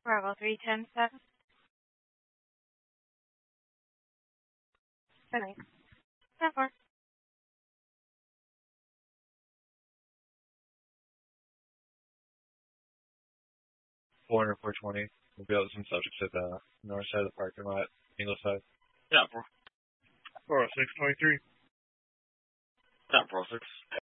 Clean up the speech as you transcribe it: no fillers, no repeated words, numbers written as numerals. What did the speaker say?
Bravo 310-7. Thanks. 10-4. Warner 420. We'll be able to some subjects at the north side of the parking lot, English side. Yeah, bro. 40623. Yeah, bro. 6.